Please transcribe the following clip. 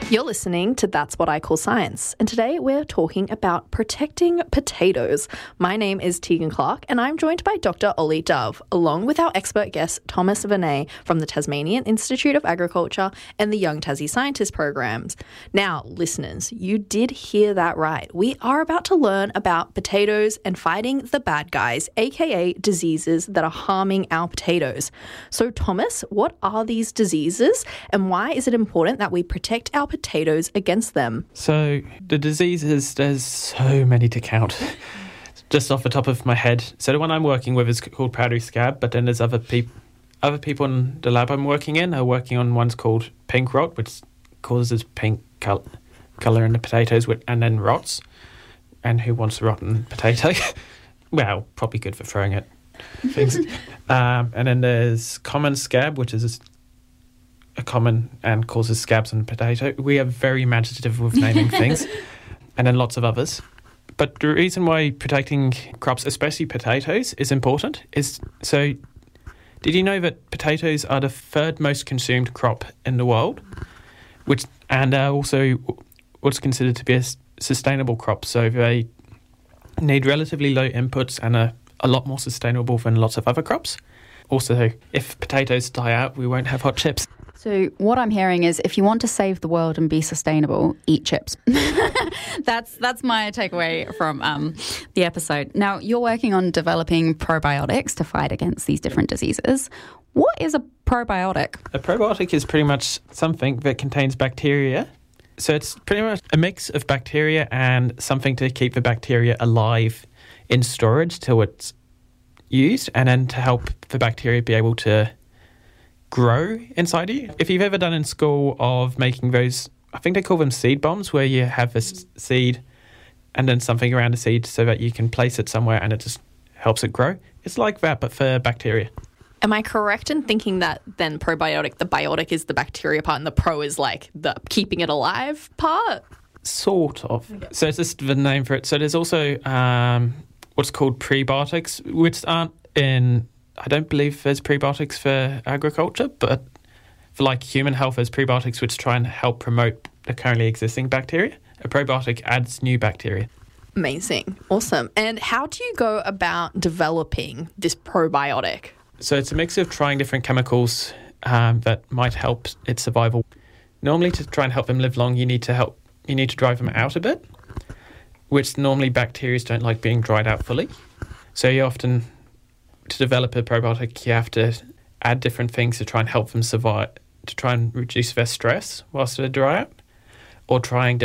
You're listening to That's What I Call Science, and today we're talking about protecting potatoes. My name is Tegan Clark, and I'm joined by Dr. Ollie Dove, along with our expert guest Thomas Vinay from the Tasmanian Institute of Agriculture and the Young Tassie Scientist programs. Now, listeners, you did hear that right. We are about to learn about potatoes and fighting the bad guys, aka diseases that are harming our potatoes. So, Thomas, what are these diseases, and why is it important that we protect our potatoes against them? So the diseases, there's so many to count. Just off the top of my head. So the one I'm working with is called powdery scab, but then there's other people in the lab I'm working in are working on one's called pink rot, which causes pink colour in the potatoes and then rots. And who wants a rotten potato? Well, probably good for throwing it. Things. And then there's common scab, which is a common and causes scabs on the potato. We are very imaginative with naming things. And then lots of others. But the reason why protecting crops, especially potatoes, is important is, so did you know that potatoes are the third most consumed crop in the world? And are also what's considered to be a sustainable crop. So they need relatively low inputs and are a lot more sustainable than lots of other crops. Also, if potatoes die out, we won't have hot chips. So what I'm hearing is if you want to save the world and be sustainable, eat chips. That's my takeaway from the episode. Now, you're working on developing probiotics to fight against these different diseases. What is a probiotic? A probiotic is pretty much something that contains bacteria. So it's pretty much a mix of bacteria and something to keep the bacteria alive in storage till it's used, and then to help the bacteria be able to grow inside you. If you've ever done in school of making those, I think they call them seed bombs, where you have this seed and then something around the seed so that you can place it somewhere and it just helps it grow. It's like that, but for bacteria. Am I correct in thinking that then probiotic, the biotic is the bacteria part and the pro is like the keeping it alive part? Sort of. Okay. So it's just the name for it. So there's also what's called prebiotics, which aren't in... I don't believe there's prebiotics for agriculture, but for like human health, there's prebiotics which try and help promote the currently existing bacteria. A probiotic adds new bacteria. Amazing. Awesome. And how do you go about developing this probiotic? So it's a mix of trying different chemicals that might help its survival. Normally, to try and help them live long, you need to drive them out a bit, which normally bacteria don't like being dried out fully. So you often... To develop a probiotic, you have to add different things to try and help them survive, to try and reduce their stress whilst they dry out, or trying